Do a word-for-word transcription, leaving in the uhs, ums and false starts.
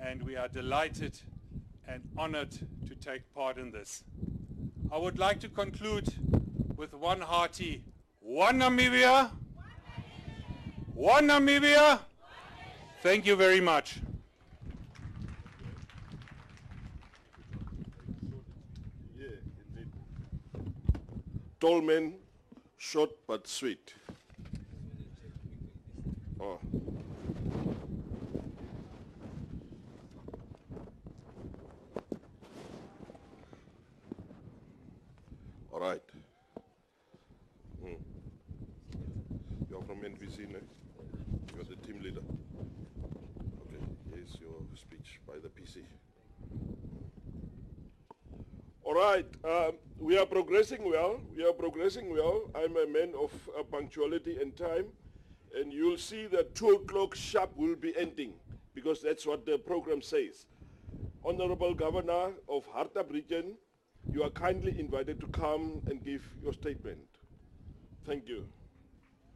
and we are delighted and honored to take part in this. I would like to conclude with one hearty, one Namibia, one Namibia. Thank you very much. Yeah, indeed. Tall man, short but sweet. Oh. All right. Mm. You're from N V C, no? You're the team leader. Okay, here's your speech by the P C. All right, um, we are progressing well. We are progressing well. I'm a man of uh, punctuality and time, and you'll see that two o'clock sharp will be ending, because that's what the program says. Honorable Governor of Hartab Region, you are kindly invited to come and give your statement. Thank you.